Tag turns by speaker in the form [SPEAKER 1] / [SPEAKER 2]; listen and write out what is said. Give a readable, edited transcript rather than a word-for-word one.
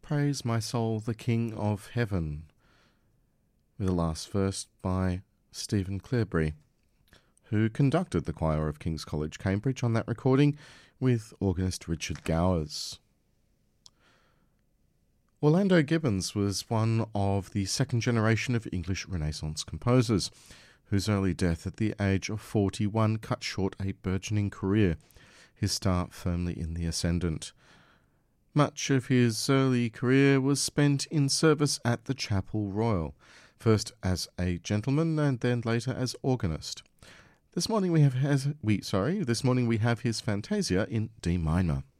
[SPEAKER 1] Praise My Soul, the King of Heaven, with the last verse by Stephen Clarebury, who conducted the choir of King's College, Cambridge, on that recording with organist Richard Gowers. Orlando Gibbons was one of the second generation of English Renaissance composers, whose early death at the age of 41 cut short a burgeoning career, his star firmly in the ascendant. Much of his early career was spent in service at the Chapel Royal, first as a gentleman and then later as organist. This morning we have his Fantasia in D minor.